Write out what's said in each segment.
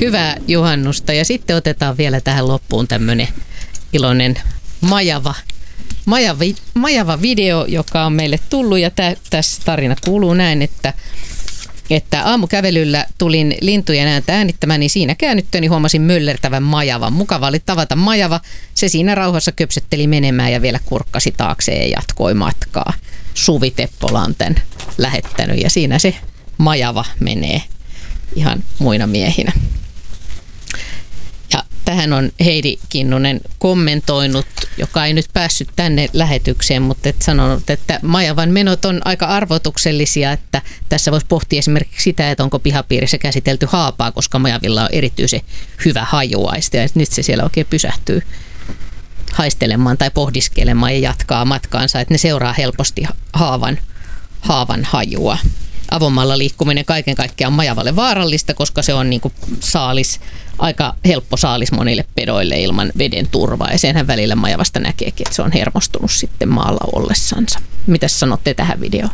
Hyvää juhannusta. Ja sitten otetaan vielä tähän loppuun tämmöinen iloinen majava video, joka on meille tullut. Ja tässä tarina kuuluu näin, että aamukävelyllä tulin lintujen ääntä äänittämään, niin siinä käännyttöni huomasin möllertävän majavan. Mukava oli tavata majava. Se siinä rauhassa köpsötteli menemään ja vielä kurkkasi taakse ja jatkoi matkaa. Suvi Teppola on tämän lähettänyt ja siinä se majava menee ihan muina miehinä. Ja tähän on Heidi Kinnunen kommentoinut, joka ei nyt päässyt tänne lähetykseen, mutta sanonut, että majavan menot on aika arvotuksellisia, että tässä voisi pohtia esimerkiksi sitä, että onko pihapiirissä käsitelty haapaa, koska majavilla on erityisen hyvä hajuaiste ja nyt se siellä oikein pysähtyy haistelemaan tai pohdiskelemaan ja jatkaa matkaansa, että ne seuraa helposti haavan hajua. Avomaalla liikkuminen kaiken kaikkiaan on majavalle vaarallista, koska se on niin kuin aika helppo saalis monille pedoille ilman veden turvaa. Ja senhän välillä majavasta näkeekin, että se on hermostunut sitten maalla ollessansa. Mitäs sanotte tähän videoon?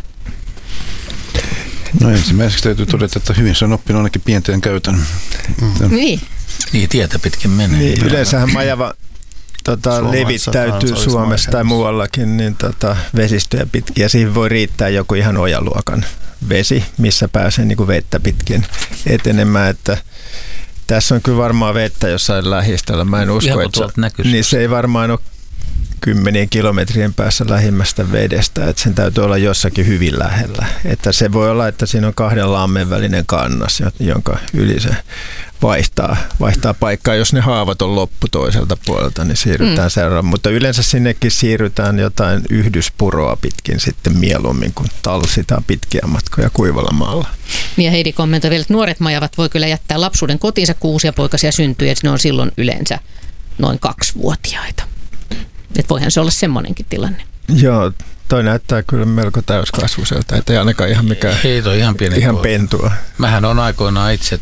No ensimmäiseksi täytyy todeta, että hyvin se on oppinut ainakin pienteen käytön. Niin, tietä pitkin menee. Niin, yleensähän majava levittäytyy Suomessa tai muuallakin niin vesistöjä pitkin ja siihen voi riittää joku ihan ojaluokan vesi, missä pääsee niin kuin vettä pitkin etenemään, että tässä on kyllä varmaan vettä jossain lähistöllä. Mä en usko, että niin se ei varmaan ole 10 kilometrien päässä lähimmästä vedestä, että sen täytyy olla jossakin hyvin lähellä. Että se voi olla, että siinä on 2 lammen välinen kannas, jonka yli se vaihtaa paikkaa. Jos ne haavat on loppu toiselta puolelta, niin siirrytään seuraavaan. Mutta yleensä sinnekin siirrytään jotain yhdyspuroa pitkin sitten mieluummin, kun talsitaan pitkiä matkoja kuivalla maalla. Ja Heidi kommentoi vielä, että nuoret majavat voi kyllä jättää lapsuuden kotiinsa, kun uusia poikasia syntyy, että ne on silloin yleensä noin 2-vuotiaita. Että voihan se olla semmoinenkin tilanne. Joo, toi näyttää kyllä melko täyskasvuiselta, että ei ainakaan ihan mikään ihan pentua. Mähän on aikoinaan itse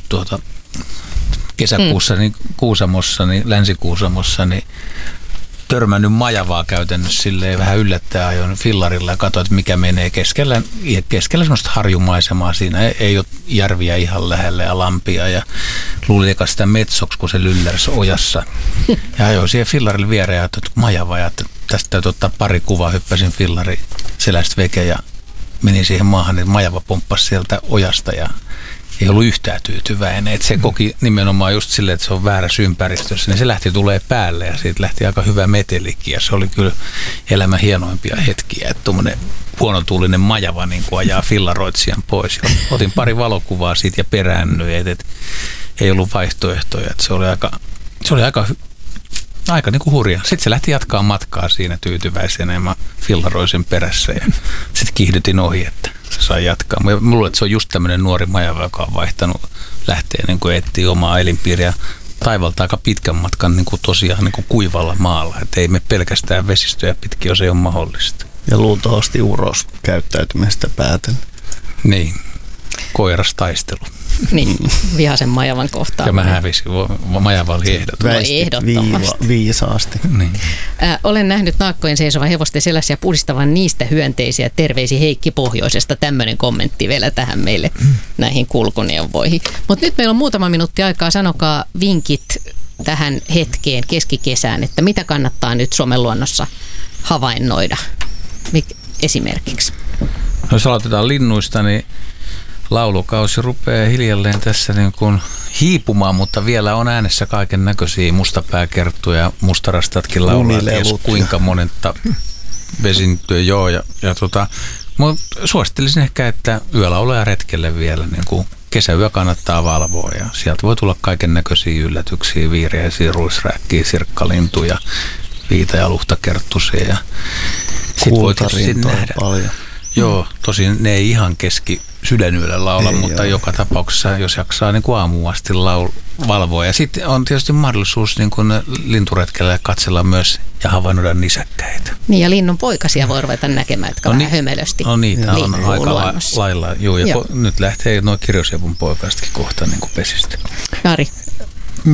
kesäkuussa Kuusamossa, Länsi-Kuusamossa, törmännyt majavaa käytännössä silleen vähän yllättäen ajoin fillarilla ja katsoin, että mikä menee keskellä semmoista harjumaisemaa siinä. Ei ole järviä ihan lähellä ja lampia ja luulin eka sitä metsoksi, kun se lyllärsi ojassa. Ja ajoin siihen fillarille viereen ja että majava ja että tästä täytyy ottaa pari kuvaa. Hyppäsin fillari selästä veke ja menin siihen maahan, että majava pomppasi sieltä ojasta ja ei ollut yhtään tyytyväinen. Että se koki nimenomaan just silleen, että se on väärässä ympäristössä, niin se lähti tulee päälle ja siitä lähti aika hyvä metelikin. Ja se oli kyllä elämän hienoimpia hetkiä, että tuommoinen huonotuulinen majava niin kuin ajaa fillaroitsijan pois. Ja otin pari valokuvaa siitä ja peräännyin, että ei ollut vaihtoehtoja. Että se oli aika niin kuin hurja. Sitten se lähti jatkaa matkaa siinä tyytyväisenä ja mä fillaroin sen perässä ja sitten kiihdytin ohi, että se sai jatkaa. Mä luulen, että se on just tämmöinen nuori majava, joka on vaihtanut lähteen niin kuin etsii omaa elinpiiriä taivalta aika pitkän matkan niin kuin tosiaan niin kuin kuivalla maalla. Että ei me pelkästään vesistöjä pitkin, jos ei ole mahdollista. Ja luultavasti uros käyttäytymisestä päätellä. Niin, koirastaistelu. Niin, vihaisen majavan kohtaan. Ja mä hävisin. Majava oli ehdoton. Ehdottomasti. Viisaasti. Niin. Olen nähnyt naakkojen seisovan hevosten selässä ja puhdistavan niistä hyönteisiä. Terveisi Heikki Pohjoisesta. Tämmöinen kommentti vielä tähän meille näihin kulkuneuvoihin. Mutta nyt meillä on muutama minuutti aikaa. Sanokaa vinkit tähän hetkeen keskikesään, että mitä kannattaa nyt Suomen luonnossa havainnoida esimerkiksi. Jos aloitetaan linnuista, niin laulukausi rupeaa hiljalleen tässä niin kuin hiipumaan, mutta vielä on äänessä kaiken näköisiä mustapääkerttuja, mustarastatkin laulaa, ties kuinka monetta vesintyä, joo. Suosittelisin ehkä, että yöllä ja retkelle vielä, niin kuin kesäyö kannattaa valvoa ja sieltä voi tulla kaiken näköisiä yllätyksiä, viiriäisiä, ruisrääkkiä, sirkkalintuja, viita- ja luhtakerttusia. Kultarintoja paljon. Joo, tosin ne ei ihan sydänyöllä laula, mutta joka tapauksessa, jos jaksaa niin kuin aamuun asti valvoa. Ja sitten on tietysti mahdollisuus niin kuin linturetkellä katsella myös ja havainnoida nisäkkäitä. Niin ja linnun poikasia voi ruveta näkemään, jotka vähän hömelösti. No niitä on aika lailla. Joo, ja nyt lähtee nuo kirjosjavun poikaistakin kohta niin kuin pesistä. Jari. Mä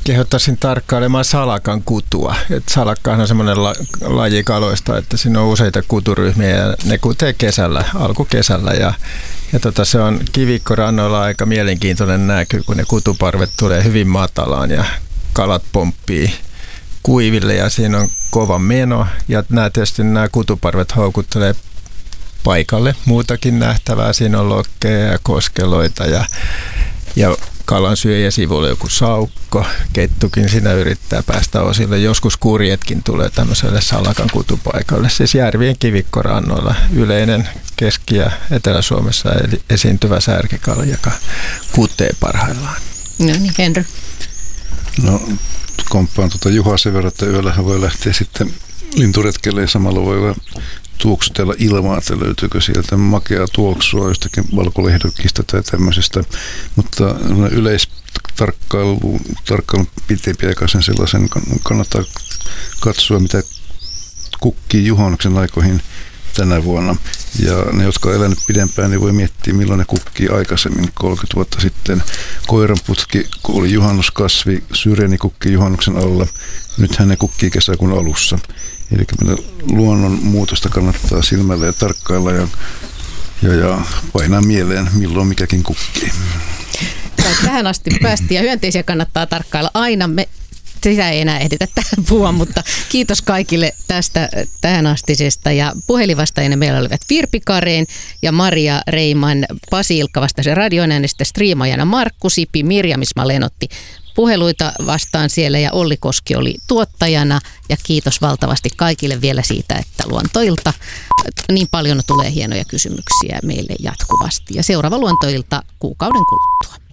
kehottaisin tarkkailemaan salakan kutua. Et salakkahan on semmoinen laji kaloista, että siinä on useita kuturyhmiä ja ne kutee alkukesällä. Ja se on kivikkorannoilla aika mielenkiintoinen näky, kun ne kutuparvet tulee hyvin matalaan ja kalat pomppii kuiville ja siinä on kova meno. Ja nämä kutuparvet houkuttelee paikalle muutakin nähtävää. Siinä on lokkeja ja koskeloita ja kalansyöjä sivulla joku saukko. Kettukin siinä yrittää päästä osille. Joskus kurjetkin tulee tämmöiselle salakan kutupaikalle. Siis järvien kivikkorannoilla yleinen Keski- ja Etelä-Suomessa esiintyvä särkikala, joka kutee parhaillaan. No niin, Henry. No, komppaan Juhaa sen verran, että yöllähän voi lähteä sitten linturetkelle ja samalla voi tuoksutella ilmaa, että löytyykö sieltä makeaa tuoksua jostakin valkolehdokista tai tämmöisestä, mutta yleistarkkailun pitepiaikaisen sellaisen kannattaa katsoa, mitä kukkii juhannuksen aikoihin tänä vuonna. Ja ne, jotka on elänyt pidempään, niin voi miettiä, milloin ne kukkii aikaisemmin. 30 vuotta sitten koiranputki, kun oli juhannuskasvi, syreeni kukkii juhannuksen alla. Nythän ne kukkii kesäkuun alussa. Eli luonnon muutosta kannattaa silmällä ja tarkkailla ja painaa mieleen, milloin mikäkin kukkii. Tähän asti päästiin ja hyönteisiä kannattaa tarkkailla aina. Sitä ei enää ehditä tähän puhua, mutta kiitos kaikille tästä tähänastisesta. Ja puhelinvastaajina meillä olivat Virpi Kareen ja Maria Reiman, Pasi Ilkka vastasi radioäänestä, striimaajana Markku Sipi, Mirjam Ismail otti puheluita vastaan siellä ja Olli Koski oli tuottajana. Ja kiitos valtavasti kaikille vielä siitä, että Luontoilta niin paljon tulee hienoja kysymyksiä meille jatkuvasti. Ja seuraava Luontoilta kuukauden kuluttua.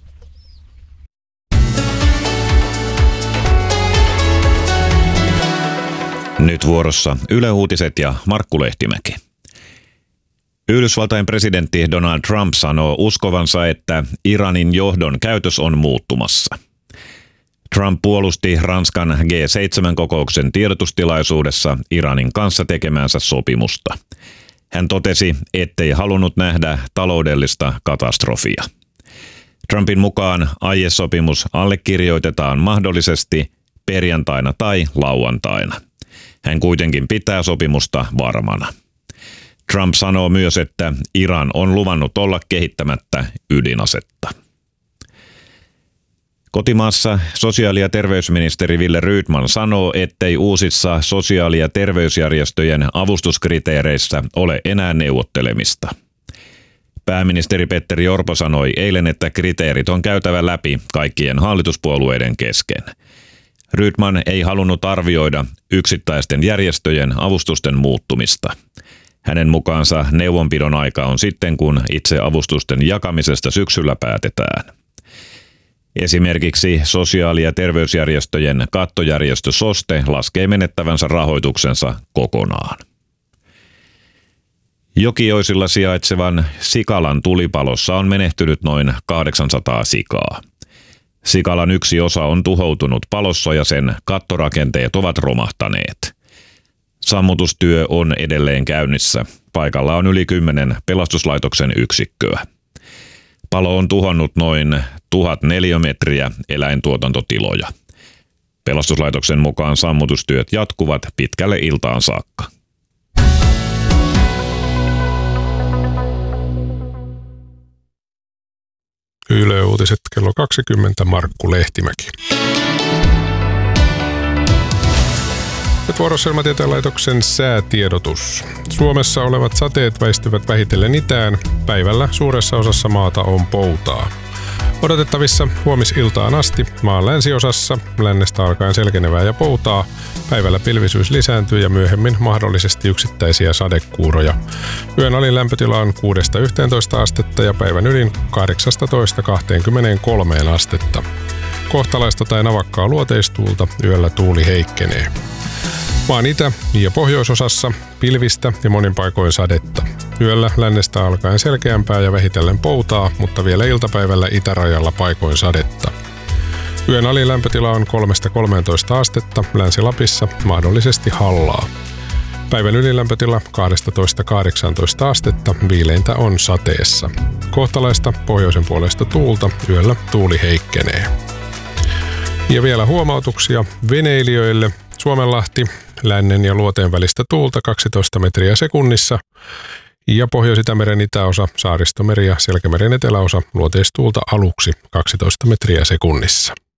Nyt vuorossa Yle Uutiset ja Markku Lehtimäki. Yhdysvaltain presidentti Donald Trump sanoo uskovansa, että Iranin johdon käytös on muuttumassa. Trump puolusti Ranskan G7-kokouksen tiedotustilaisuudessa Iranin kanssa tekemäänsä sopimusta. Hän totesi, ettei halunnut nähdä taloudellista katastrofia. Trumpin mukaan aiesopimus allekirjoitetaan mahdollisesti perjantaina tai lauantaina. Hän kuitenkin pitää sopimusta varmana. Trump sanoo myös, että Iran on luvannut olla kehittämättä ydinasetta. Kotimaassa sosiaali- ja terveysministeri Wille Rydman sanoo, ettei uusissa sosiaali- ja terveysjärjestöjen avustuskriteereissä ole enää neuvottelemista. Pääministeri Petteri Orpo sanoi eilen, että kriteerit on käytävä läpi kaikkien hallituspuolueiden kesken. Rydman ei halunnut arvioida yksittäisten järjestöjen avustusten muuttumista. Hänen mukaansa neuvonpidon aika on sitten, kun itse avustusten jakamisesta syksyllä päätetään. Esimerkiksi sosiaali- ja terveysjärjestöjen kattojärjestö SOSTE laskee menettävänsä rahoituksensa kokonaan. Jokioisilla sijaitsevan Sikalan tulipalossa on menehtynyt noin 800 sikaa. Sikalan yksi osa on tuhoutunut palossa ja sen kattorakenteet ovat romahtaneet. Sammutustyö on edelleen käynnissä. Paikalla on yli 10 pelastuslaitoksen yksikköä. Palo on tuhonnut noin 1000 neliömetriä eläintuotantotiloja. Pelastuslaitoksen mukaan sammutustyöt jatkuvat pitkälle iltaan saakka. Yle Uutiset kello 20, Markku Lehtimäki. Nyt vuorossa Ilmatieteen laitoksen säätiedotus. Suomessa olevat sateet väistyvät vähitellen itään. Päivällä suuressa osassa maata on poutaa. Odotettavissa huomisiltaan asti maan länsiosassa, lännestä alkaen selkenevää ja poutaa. Päivällä pilvisyys lisääntyy ja myöhemmin mahdollisesti yksittäisiä sadekuuroja. Yön alin lämpötila on 6-11 astetta ja päivän ylin 18-23 astetta. Kohtalaista tai navakkaa luoteistuulta, yöllä tuuli heikkenee. Maan itä- ja pohjoisosassa pilvistä ja monin paikoin sadetta. Yöllä lännestä alkaen selkeämpää ja vähitellen poutaa, mutta vielä iltapäivällä itärajalla paikoin sadetta. Yön alin lämpötila on 3-13 astetta, Länsi-Lapissa mahdollisesti hallaa. Päivän ylilämpötila 12-18 astetta, viileintä on sateessa. Kohtalaista pohjoisen puolesta tuulta, yöllä tuuli heikkenee. Ja vielä huomautuksia veneilijöille. Suomenlahti, lännen ja luoteen välistä tuulta 12 metriä sekunnissa. Ja Pohjois-Itämeren itäosa, Saaristomeri ja Selkämeren eteläosa luoteistuulta aluksi 12 metriä sekunnissa.